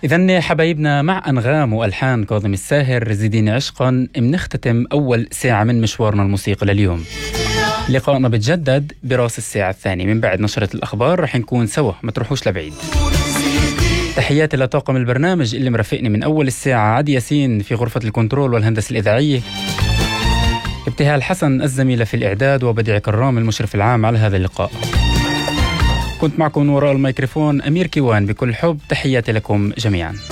إذن حبايبنا، مع أنغام وألحان كاظم الساهر زيدين عشقا بنختتم أول ساعة من مشوارنا الموسيقي لليوم. لقاءنا بتجدد براس الساعة الثانية من بعد نشرة الأخبار. رح نكون سوا، ما تروحوش لبعيد. تحياتي لطاقم البرنامج اللي مرافقني من أول الساعة: عدي ياسين في غرفة الكنترول والهندسة الإذاعية، ابتهال حسن الزميلة في الإعداد، وبديع كرام المشرف العام على هذا اللقاء. كنت معكم وراء الميكروفون أمير كيوان بكل حب. تحياتي لكم جميعا.